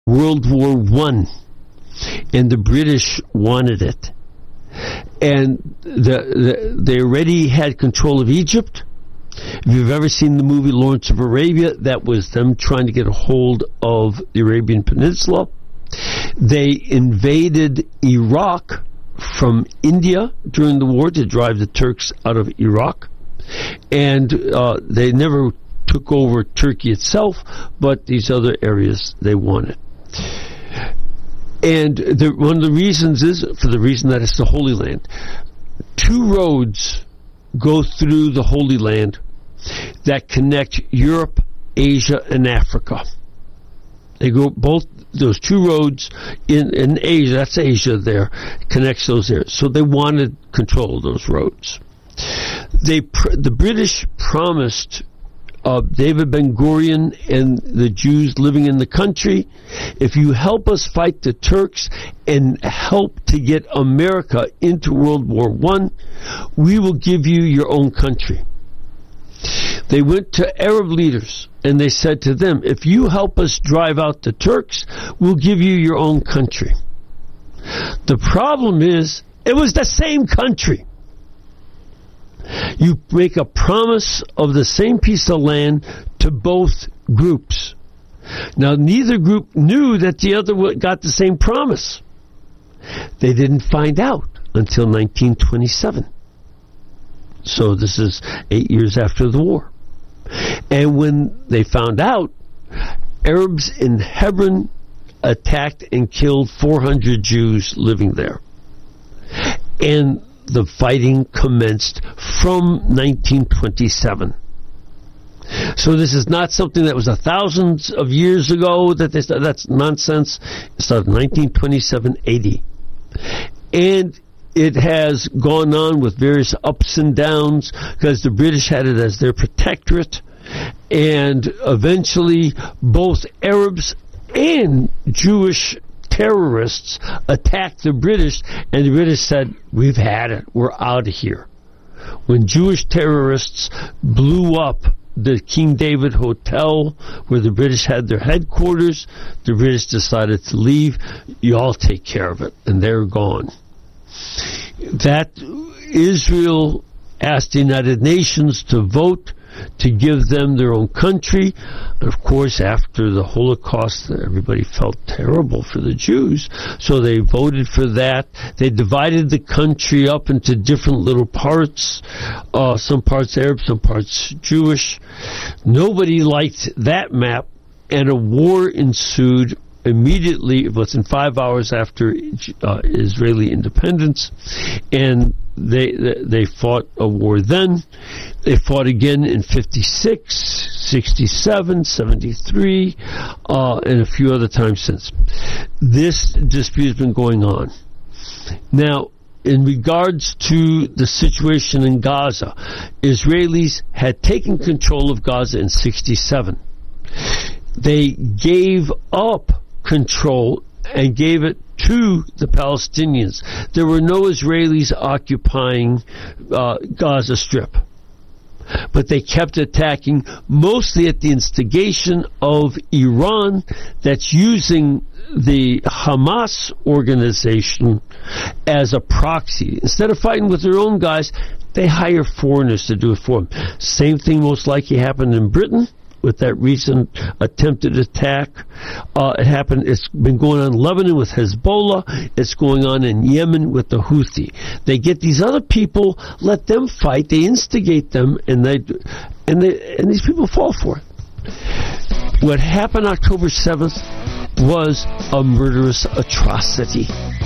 World War I, and the British wanted it. And they already had control of Egypt. If you've ever seen the movie Lawrence of Arabia, that was them trying to get a hold of the Arabian Peninsula. They invaded Iraq from India during the war to drive the Turks out of Iraq. And they never took over Turkey itself, but these other areas they wanted. And one of the reasons is, for the reason that it's the Holy Land. 2 roads go through the Holy Land that connect Europe, Asia, and Africa. They go both, those 2 roads in Asia, that's Asia there, connects those areas. So they wanted control of those roads. The British promised David Ben-Gurion and the Jews living in the country, if you help us fight the Turks and help to get America into World War I, we will give you your own country. They went to Arab leaders and they said to them, if you help us drive out the Turks, we'll give you your own country. The problem is, it was the same country. You make a promise of the same piece of land to both groups. Now, neither group knew that the other got the same promise. They didn't find out until 1927. So this is 8 years after the war. And when they found out, Arabs in Hebron attacked and killed 400 Jews living there. And the fighting commenced from 1927. So this is not something that was thousands of years ago that they started. That's nonsense. It started 1927-80. And it has gone on with various ups and downs because the British had it as their protectorate. And eventually both Arabs and Jewish terrorists attacked the British, and the British said, we've had it, we're out of here. When Jewish terrorists blew up the King David Hotel where the British had their headquarters, the British decided to leave. You all take care of it, and they're gone. That Israel asked the United Nations to vote to give them their own country. And of course, after the Holocaust, everybody felt terrible for the Jews, so they voted for that. They divided the country up into different little parts, some parts Arab, some parts Jewish. Nobody liked that map, and a war ensued immediately, within 5 hours after Israeli independence, and they fought a war then. They fought again in 56, 67, 73, and a few other times since. This dispute has been going on. Now, in regards to the situation in Gaza, Israelis had taken control of Gaza in 67. They gave up control and gave it to the Palestinians. There were no Israelis occupying Gaza Strip, but they kept attacking, mostly at the instigation of Iran, that's using the Hamas organization as a proxy. Instead of fighting with their own guys, they hire foreigners to do it for them. Same thing most likely happened in Britain with that recent attempted attack. It's been going on in Lebanon with Hezbollah. It's going on in Yemen with the Houthi. They get these other people, let them fight, they instigate them, and these people fall for it. What happened October 7th was a murderous atrocity.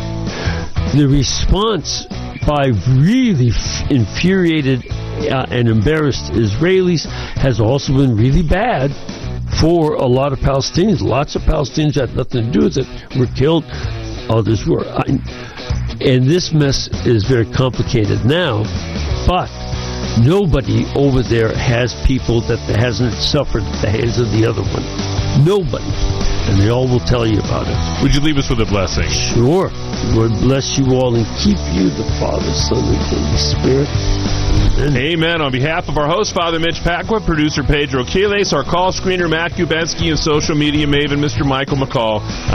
The response by really infuriated and embarrassed Israelis has also been really bad for a lot of Palestinians. Lots of Palestinians had nothing to do with it, were killed, others were. And this mess is very complicated now, but nobody over there has people that hasn't suffered at the hands of the other one. Nobody. And they all will tell you about it. Would you leave us with a blessing? Sure. Lord bless you all and keep you, the Father, Son, and Holy Spirit. Amen. On behalf of our host, Father Mitch Pacwa, producer Pedro Quiles, our call screener, Matt Kubensky, and social media maven, Mr. Michael McCall,